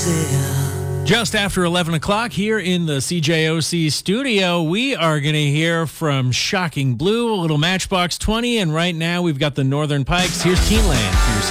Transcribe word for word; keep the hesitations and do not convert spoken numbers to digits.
Just after eleven o'clock here in the C J O C studio, we are going to hear from Shocking Blue, a little Matchbox twenty, and right now we've got the Northern Pikes. Here's Keeneland for your